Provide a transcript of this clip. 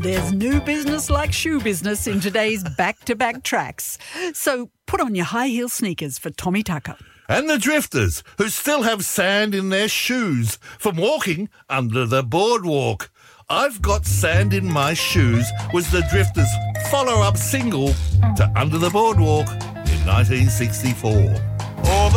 There's new business like shoe business in today's back-to-back tracks. So put on your high heel sneakers for Tommy Tucker. And the drifters who still have sand in their shoes from walking under the boardwalk. I've Got Sand in My Shoes was the drifters' follow-up single to Under the Boardwalk in 1964.